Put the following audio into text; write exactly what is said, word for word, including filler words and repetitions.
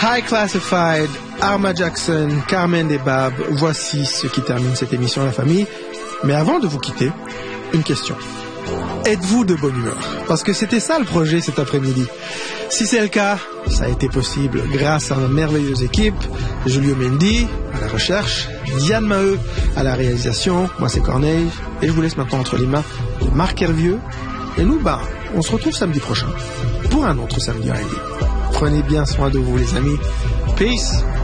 High Classified, Arma Jackson, Carmen Debab, voici ce qui termine cette émission La Famille. Mais avant de vous quitter, une question. Êtes-vous de bonne humeur? Parce que c'était ça le projet cet après-midi. Si c'est le cas, ça a été possible grâce à ma merveilleuse équipe, Julio Mendy à la recherche, Diane Maheu à la réalisation, moi c'est Corneille, et je vous laisse maintenant entre les mains de Marc Hervieux. Et nous, bah, on se retrouve samedi prochain pour un autre Samedi R and B. Prenez bien soin de vous les amis. Peace!